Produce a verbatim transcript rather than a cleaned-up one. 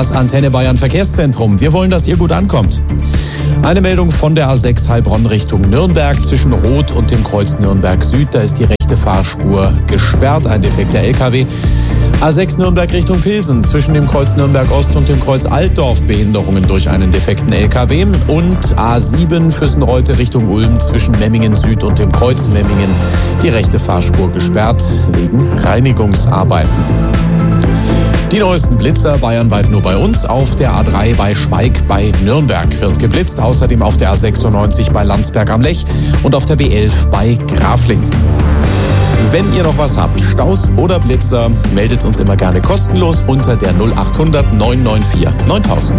Das Antenne Bayern Verkehrszentrum. Wir wollen, dass ihr gut ankommt. Eine Meldung von der A sechs Heilbronn Richtung Nürnberg zwischen Roth und dem Kreuz Nürnberg Süd. Da ist die rechte Fahrspur gesperrt, ein defekter L K W. A sechs Nürnberg Richtung Pilsen zwischen dem Kreuz Nürnberg Ost und dem Kreuz Altdorf Behinderungen durch einen defekten L K W. Und A sieben Füssenreute Richtung Ulm zwischen Memmingen Süd und dem Kreuz Memmingen. Die rechte Fahrspur gesperrt wegen Reinigungsarbeiten. Die neuesten Blitzer bayernweit nur bei uns. Auf der A drei bei Schweig bei Nürnberg wird geblitzt. Außerdem auf der A sechsundneunzig bei Landsberg am Lech und auf der B elf bei Grafling. Wenn ihr noch was habt, Staus oder Blitzer, meldet uns immer gerne kostenlos unter der null achthundert neun neun vier neuntausend.